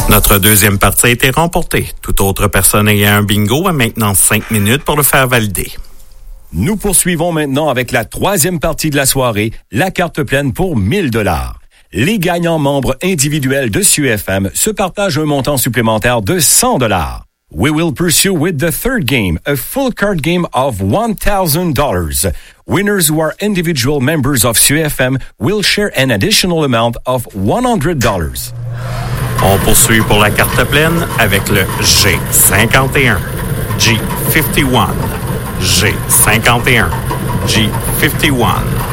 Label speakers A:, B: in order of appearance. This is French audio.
A: Notre deuxième partie a été remportée. Toute autre personne ayant un bingo a maintenant 5 minutes pour le faire valider.
B: Nous poursuivons maintenant avec la troisième partie de la soirée, la carte pleine pour 1000 $. Les gagnants membres individuels de CUFM se partagent un montant supplémentaire de 100 $. We will pursue with the third game, a full card game of $1,000. Winners who are individual members of CUFM will share an additional amount of $100.
A: On poursuit pour la carte pleine avec le G51, G51, G51, G51.